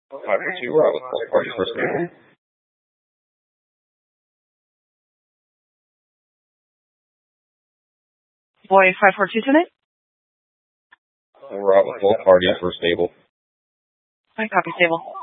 542, we're out with both parties for stable. Boy, 542 tonight? We're out with both parties for stable. I copy stable.